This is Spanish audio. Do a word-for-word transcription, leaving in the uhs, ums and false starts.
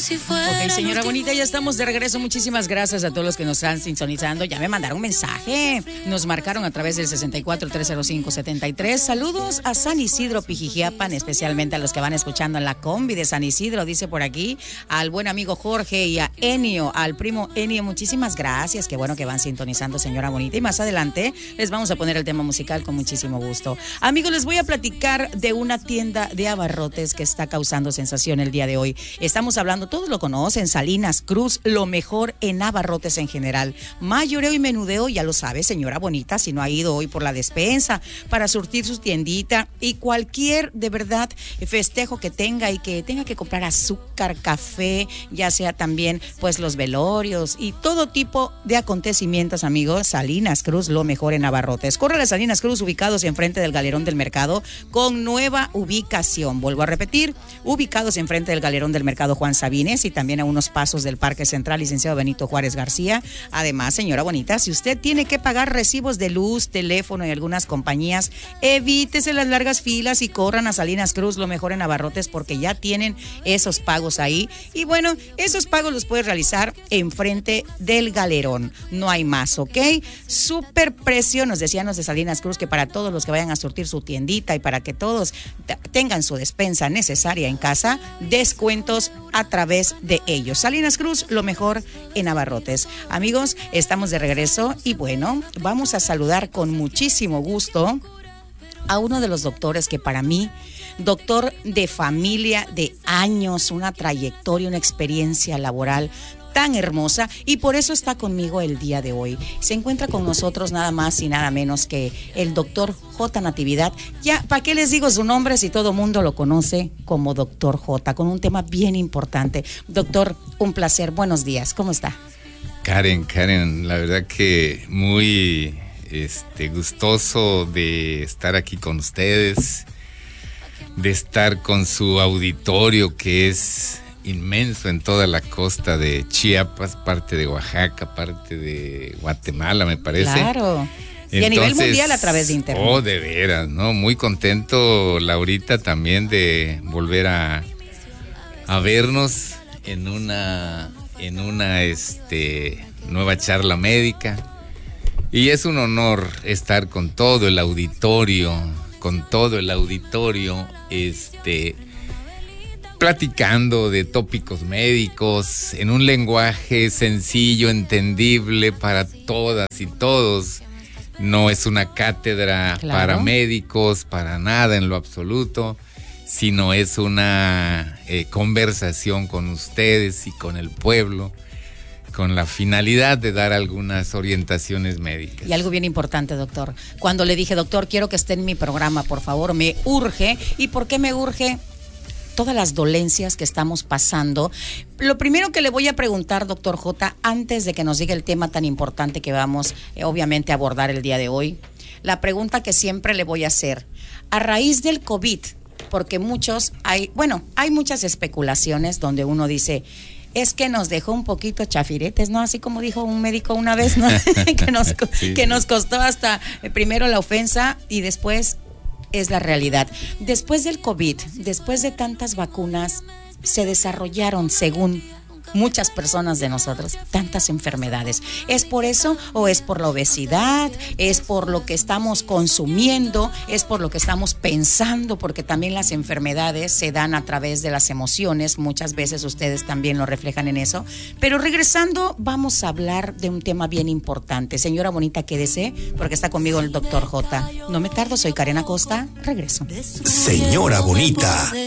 si fuera. Ok, señora bonita, ya estamos de regreso. Muchísimas gracias a todos los que nos están sintonizando. Ya me mandaron un mensaje. Nos marcaron a través del sesenta y cuatro, trescientos cinco, setenta y tres. Saludos a San Isidro, Pijijiapan, especialmente a los que van escuchando en la combi de San Isidro, dice por aquí. Al buen amigo Jorge y a Enio, al primo Enio, muchísimas gracias. Qué bueno que van sintonizando, señora bonita. Y más adelante les vamos a poner el tema musical con muchísimo gusto. Amigos, les voy a platicar de una tienda de abarrotes que está causando sensación el día de hoy. Estamos hablando, todos lo conocen, Salinas Cruz, lo mejor en abarrotes en general. Mayoreo y menudeo, ya lo sabe, señora bonita, si no ha ido hoy por la despensa para surtir su tiendita y cualquier, de verdad, festejo que tenga y que tenga que comprar azúcar, café, ya sea también, pues, los velorios y todo tipo de acontecimientos, amigos. Salinas Cruz, lo mejor en abarrotes. Corre a Salinas Cruz, ubicados enfrente del Galerón del Mercado, con nueva ubicación. Vuelvo a repetir, ubicados enfrente del Galerón del Mercado Juan Sabines y también a unos pasos del Parque Central Licenciado Benito Juárez García. Además, señora bonita, si usted tiene que pagar recibos de luz, teléfono y algunas compañías, evítese las largas filas y corran a Salinas Cruz, lo mejor en abarrotes, porque ya tienen esos pagos ahí. Y bueno, esos pagos los puedes realizar enfrente del Galerón. No hay más, ¿ok? Súper precio, nos decían los de Salinas Cruz, que para todos los que vayan a surtir su tiendita y para que todos t- tengan su despensa necesaria en casa, descuentos a través de ellos. Salinas Cruz, lo mejor en abarrotes. Amigos, estamos de regreso y bueno, vamos a saludar con muchísimo gusto a uno de los doctores que para mí, doctor de familia de años, una trayectoria, una experiencia laboral tan hermosa, y por eso está conmigo el día de hoy. Se encuentra con nosotros nada más y nada menos que el doctor J. Natividad. Ya, ¿para qué les digo su nombre si todo mundo lo conoce como doctor J, con un tema bien importante? Doctor, un placer, buenos días, ¿cómo está? Karen, Karen, la verdad que muy este, gustoso de estar aquí con ustedes, de estar con su auditorio que es inmenso en toda la costa de Chiapas, parte de Oaxaca, parte de Guatemala, me parece. Claro. Y a nivel mundial a través de internet. Oh, de veras, ¿no? Muy contento, Laurita, también de volver a, a vernos en una, en una este, nueva charla médica. Y es un honor estar con todo el auditorio, con todo el auditorio, este... platicando de tópicos médicos en un lenguaje sencillo, entendible para todas y todos. No es una cátedra claro. para médicos, para nada en lo absoluto, sino es una eh, conversación con ustedes y con el pueblo, con la finalidad de dar algunas orientaciones médicas. Y algo bien importante, doctor. Cuando le dije, doctor, quiero que esté en mi programa, por favor, me urge. ¿Y por qué me urge? Todas las dolencias que estamos pasando. Lo primero que le voy a preguntar, doctor J, antes de que nos diga el tema tan importante que vamos, eh, obviamente, a abordar el día de hoy, la pregunta que siempre le voy a hacer, a raíz del COVID, porque muchos, hay, bueno, hay muchas especulaciones donde uno dice, es que nos dejó un poquito chafiretes, ¿no? Así como dijo un médico una vez, ¿no? que, nos, sí. que nos costó hasta eh, primero la ofensa y después... es la realidad. Después del COVID, después de tantas vacunas, se desarrollaron, según muchas personas de nosotros, tantas enfermedades. ¿Es por eso o es por la obesidad? ¿Es por lo que estamos consumiendo? ¿Es por lo que estamos pensando? Porque también las enfermedades se dan a través de las emociones. Muchas veces ustedes también lo reflejan en eso. Pero regresando, vamos a hablar de un tema bien importante. Señora bonita, quédese, porque está conmigo el doctor J. No me tardo, soy Karen Acosta. Regreso. Señora bonita.